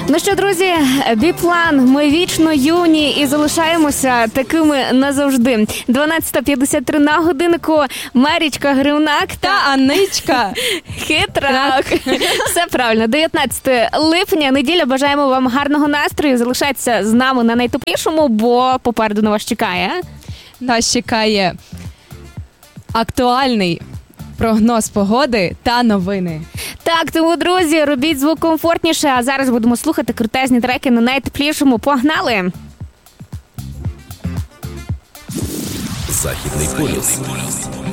Ну що, друзі, Біплан, ми вічно юні і залишаємося такими назавжди. 12:53 на годиннику. Марічка Гривнак та Анничка Хитрак. Все правильно. 19 липня, неділя. Бажаємо вам гарного настрою. Залишайтеся з нами на найтеплішому, бо попереду на вас чекає. Нас чекає актуальний прогноз погоди та новини. Так, тому, друзі, робіть звук комфортніше, а зараз будемо слухати крутезні треки на найтеплішому. Погнали! Західний полюс.